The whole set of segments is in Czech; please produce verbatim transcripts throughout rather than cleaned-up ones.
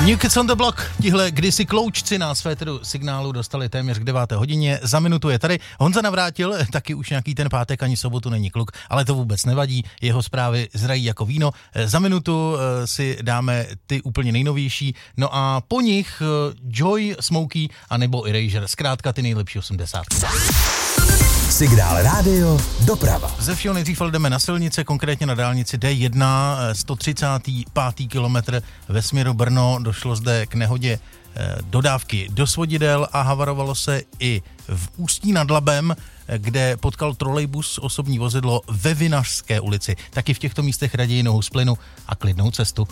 New Kids on the Block, tihle kdysi kloučci nás féteru signálu dostali téměř k deváté hodině, za minutu je tady. Honza Navrátil, taky už nějaký ten pátek ani sobotu není kluk, ale to vůbec nevadí, jeho zprávy zrají jako víno. Za minutu si dáme ty úplně nejnovější, no a po nich Joy, Smokey a nebo Erasure, zkrátka ty nejlepší osmdesátky. Signál rádio, doprava. Ze všeho nejdřív jdeme na silnice, konkrétně na dálnici D jedna, sto třicátý pátý kilometr ve směru Brno. Došlo zde k nehodě dodávky do svodidel a havarovalo se i v Ústí nad Labem, kde potkal trolejbus osobní vozidlo ve Vinařské ulici. Taky v těchto místech raději nohu z plynu a klidnou cestu.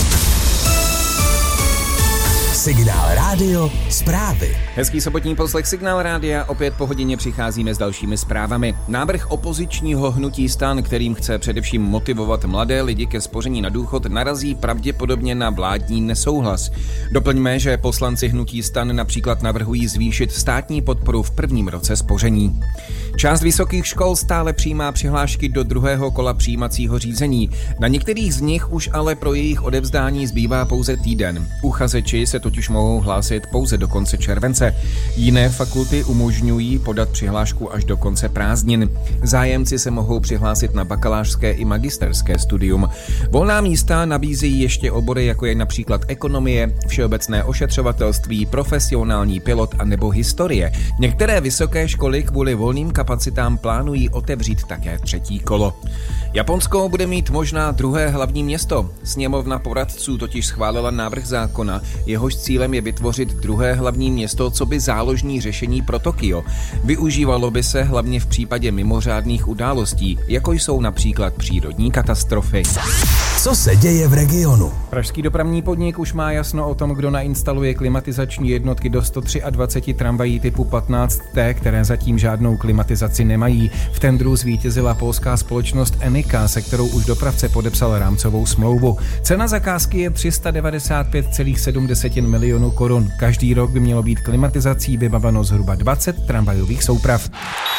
Signál rádio, zprávy. Hezký sobotní poslech Signál rádia, opět po hodině přicházíme s dalšími zprávami. Návrh opozičního hnutí STAN, kterým chce především motivovat mladé lidi ke spoření na důchod, narazí pravděpodobně na vládní nesouhlas. Doplňme, že poslanci hnutí STAN například navrhují zvýšit státní podporu v prvním roce spoření. Část vysokých škol stále přijímá přihlášky do druhého kola přijímacího řízení. Na některých z nich už ale pro jejich odevzdání zbývá pouze týden. Uchazeči se totiž mohou hlásit pouze do konce července. Jiné fakulty umožňují podat přihlášku až do konce prázdnin. Zájemci se mohou přihlásit na bakalářské i magisterské studium. Volná místa nabízejí ještě obory, jako je například ekonomie, všeobecné ošetřovatelství, profesionální pilot a nebo historie. Některé vysoké školy kvůli volným kapacitám plánují otevřít také třetí kolo. Japonsko bude mít možná druhé hlavní město. Sněmovna poradců totiž schválila návrh zákona, jehož cílem je vytvořit druhé hlavní město, co by záložní řešení pro Tokio. Využívalo by se hlavně v případě mimořádných událostí, jako jsou například přírodní katastrofy. Co se děje v regionu? Pražský dopravní podnik už má jasno o tom, kdo nainstaluje klimatizační jednotky do sto dvacet tři tramvají typu patnáct T, které zatím žádnou klimatizaci nemají. V tendru zvítězila polská společnost Enika, se kterou už dopravce podepsal rámcovou smlouvu. Cena zakázky je tři sta devadesát pět celá sedm milionů korun. Každý rok by mělo být klimatizací vybaveno zhruba dvacet tramvajových souprav.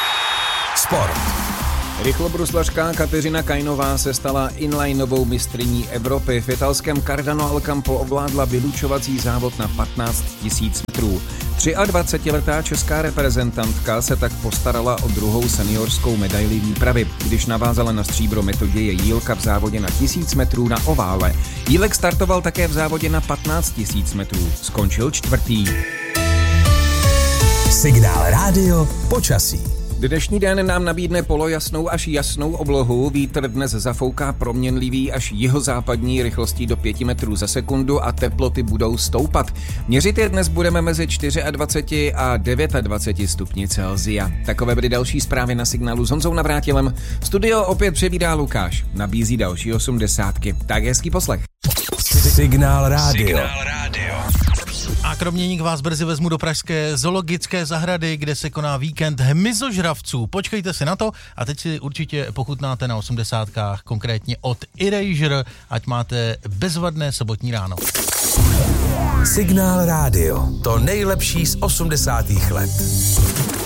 Sport. Rychlobruslařka Kateřina Kajnová se stala inlineovou mistryní Evropy. V italském Cardano al Campo ovládla vylučovací závod na patnáct tisíc metrů. dvacetiletá česká reprezentantka se tak postarala o druhou seniorskou medaili výpravy, když navázala na stříbro Metoděje Jílka v závodě na tisíc metrů na ovále. Jílek startoval také v závodě na patnáct tisíc metrů. Skončil čtvrtý. Signál rádio, počasí. Dnešní den nám nabídne polojasnou až jasnou oblohu, vítr dnes zafouká proměnlivý až jihozápadní rychlostí do pět metrů za sekundu a teploty budou stoupat. Měřit je dnes budeme mezi dvacet čtyři a dvacet devět stupni Celsia. Takové byly další zprávy na Signálu s Honzou Navrátilem. Studio opět převídá Lukáš, nabízí další osmdesátky. Tak hezký poslech. Signál rádio. Signál rádio. A kromě nich vás brzy vezmu do pražské zoologické zahrady, kde se koná víkend hmyzožravců. Počkejte si na to a teď si určitě pochutnáte na osmdesátkách, konkrétně od Erasure, ať máte bezvadné sobotní ráno. Signál rádio, to nejlepší z osmdesátých let.